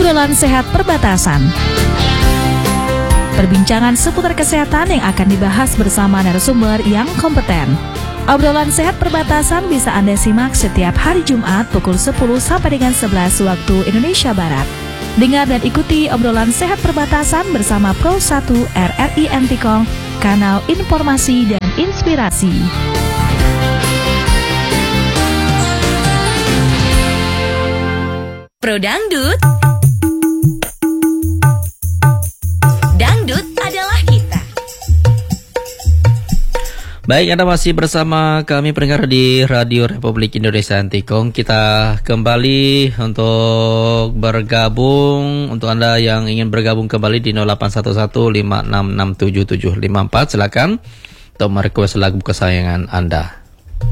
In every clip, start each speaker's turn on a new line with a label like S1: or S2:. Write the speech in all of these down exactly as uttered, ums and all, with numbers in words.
S1: Obrolan Sehat Perbatasan. Perbincangan seputar kesehatan yang akan dibahas bersama narasumber yang kompeten. Obrolan Sehat Perbatasan bisa Anda simak setiap hari Jumat pukul sepuluh sampai dengan sebelas waktu Indonesia Barat. Dengar dan ikuti obrolan Sehat Perbatasan bersama Pro satu R R I Antikong, kanal informasi dan inspirasi.
S2: Pro Dangdut. Dangdut adalah kita.
S3: Baik, Anda masih bersama kami pendengar di Radio Republik Indonesia Antikong. Kita kembali untuk bergabung. Untuk Anda yang ingin bergabung kembali di nol delapan satu satu lima enam enam tujuh tujuh lima empat, silakan untuk merequest lagu kesayangan Anda.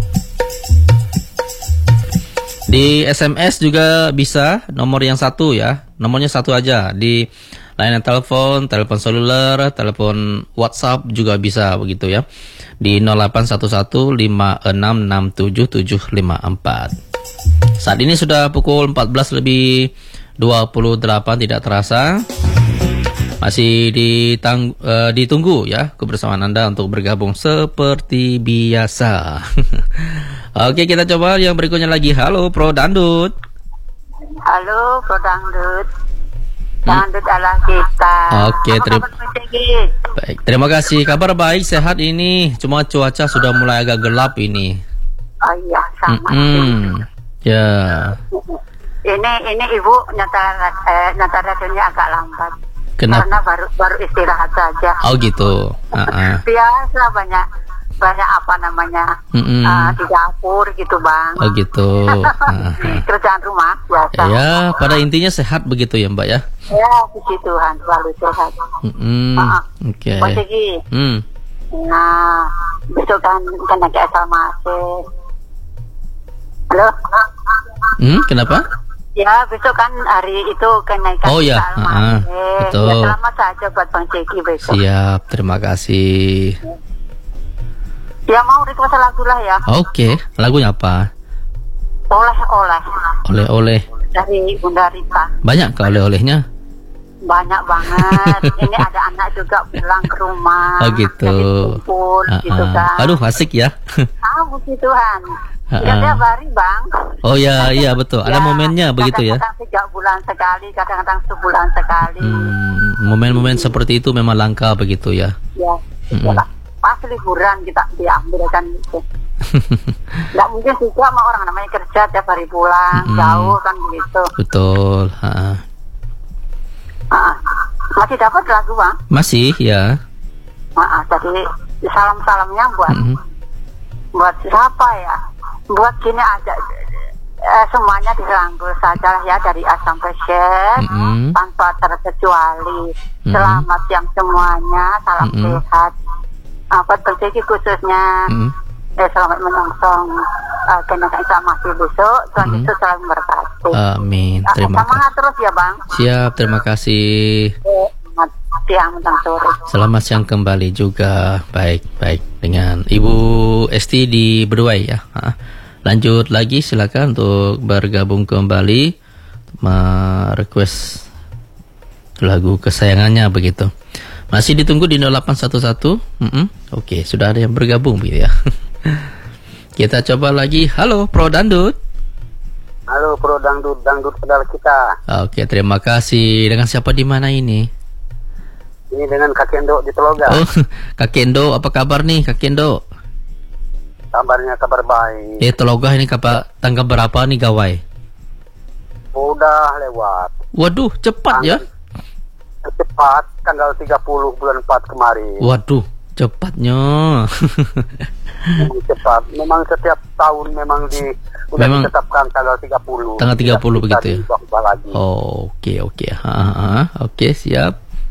S3: Di S M S juga bisa, nomor yang satu ya, nomornya satu aja. Di layanan telepon, telepon seluler, telepon WhatsApp juga bisa begitu ya. Di nol delapan satu satu lima enam enam tujuh tujuh lima empat. Saat ini sudah pukul empat belas lebih dua puluh delapan, tidak terasa. Masih ditang, uh, ditunggu ya kebersamaan Anda untuk bergabung seperti biasa. Oke, kita coba yang berikutnya lagi. Halo Pro Dangdut.
S4: Halo Pro Dangdut. Dangdut adalah kita.
S3: Oke, terima baik. Terima kasih. Kabar baik, sehat ini. Cuma cuaca sudah mulai agak gelap ini.
S4: Oh iya, sama.
S3: Mm-hmm. Ya.
S4: Ini ini Ibu nyetar eh, nyetar radionya agak lambat.
S3: Kenapa?
S4: Karena baru baru istirahat saja.
S3: Oh gitu. Uh-uh.
S4: Biasa banyak banyak apa namanya uh, di dapur gitu Bang.
S3: Oh gitu. Uh-huh.
S4: Kerjaan rumah biasa.
S3: Ya, pada intinya sehat begitu ya Mbak ya.
S4: Ya, puji Tuhan selalu sehat.
S3: Mm-hmm.
S4: Uh-uh.
S3: Oke.
S4: Okay.
S3: Hmm.
S4: Nah, besok kan kan lagi asal-masih. Halo.
S3: Hmm, kenapa?
S4: Ya, besok kan hari itu kenaikan.
S3: Oh ya, uh-uh. Betul.
S4: Ya, selamat saja buat Bang Ceki besok.
S3: Siap, terima kasih.
S4: Ya, mau request lagu lah ya.
S3: Oke, lagunya apa?
S4: Oleh-oleh.
S3: Oleh-oleh.
S4: Dari Bunda Rita.
S3: Banyak ke oleh-olehnya?
S4: Banyak banget. Ini ada anak juga pulang ke rumah.
S3: Oh gitu.
S4: Jadi kumpul uh-uh. gitu kan.
S3: Aduh, asik ya.
S4: Ah, puji Tuhan.
S3: Uh-uh.
S4: Ya, tiap hari Bang.
S3: Oh ya, iya betul. Ada ya, momennya begitu ya.
S4: Kadang-kadang tiga bulan sekali, kadang-kadang sebulan sekali.
S3: Hmm, momen-momen hmm. seperti itu memang langka begitu ya.
S4: Ya,
S3: hmm.
S4: ya pas liburan kita diambil kan gitu. Nggak mungkin juga sama orang namanya kerja tiap hari pulang, hmm. jauh kan begitu.
S3: Betul. Ha.
S4: Uh, masih dapat lagu Bang?
S3: Masih ya.
S4: Uh, jadi salam-salamnya buat hmm. buat siapa ya? Buat gini aja, eh, semuanya dirangkul saja ya dari A sampai Z, mm-hmm. tanpa terkecuali. Mm-hmm. Selamat yang semuanya, salam mm-hmm. sehat. Apa uh, terjadi khususnya? Mm-hmm. Eh, selamat menyongsong uh, kenaikan Isa Masih besok. Tuhan mm-hmm. Yesus selalu memberkati.
S3: Amin. Terima kasih.
S4: Semangat terus ya Bang.
S3: Siap, terima kasih.
S4: Eh, siang menjelang sore.
S3: Selamat siang kembali juga. Baik, baik dengan Ibu Esti di Beruai ya. Ha. Lanjut lagi, silakan untuk bergabung kembali, merequest lagu kesayangannya begitu. Masih ditunggu di nol delapan satu satu. Mm-hmm. Oke, sudah ada yang bergabung gitu ya. Kita coba lagi. Halo Pro Dangdut.
S5: Halo Pro Dangdut, Dangdut adalah kita.
S3: Oke, terima kasih. Dengan siapa di mana ini?
S5: Ini dengan Kak Endo di Teloga.
S3: Oh, Kak Endo, apa kabar nih Kak Endo?
S5: Kabarnya kabar baik.
S3: Eh, Teloga ini kapan tanggal berapa nih gawai?
S5: Udah lewat.
S3: Waduh, cepat tanggal, ya?
S5: Cepat, tanggal tiga puluh bulan empat kemarin.
S3: Waduh, cepatnya.
S5: Memang cepat. Memang setiap tahun memang di udah memang ditetapkan tanggal tiga puluh.
S3: Tanggal tiga puluh begitu ya?
S5: Lagi.
S3: Oh, oke okay, oke. Okay. Oke, okay, siap.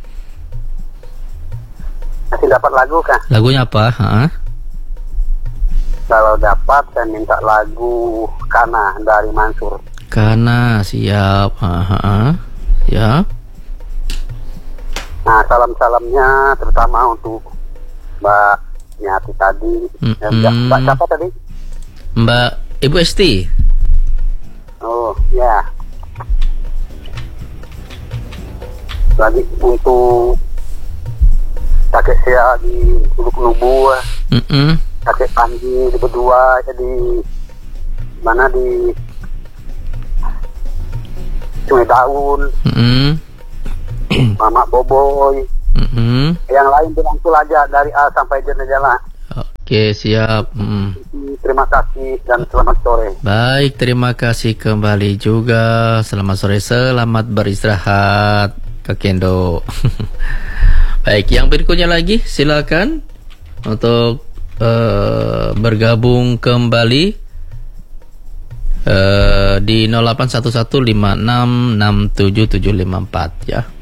S5: Masih dapat lagu kah?
S3: Lagunya apa? Ha?
S5: Kalau dapat saya minta lagu Kana dari Mansur.
S3: Kana, siap. Ha, siap.
S5: Nah, salam-salamnya terutama untuk Mbak Nyati tadi.
S3: Mm-hmm.
S5: Ya, Mbak siapa tadi?
S3: Mbak Ibu Esti.
S5: Oh, ya. lagi untuk kakek saya di Teluk Nubu,
S3: Mm-mm.
S5: kakek Panji di berdua di mana di Sungai Daun,
S3: Mm-mm.
S5: Mama Boboy,
S3: Mm-mm.
S5: yang lain dirangkul aja dari A sampai Z aja lah.
S3: Oke, siap. Mm.
S5: Terima kasih dan selamat sore.
S3: Baik, terima kasih kembali juga. Selamat sore, selamat beristirahat, Kak Kendo. Baik, yang berikutnya lagi silakan untuk uh, bergabung kembali uh, di nol delapan satu satu lima enam enam tujuh tujuh lima empat ya.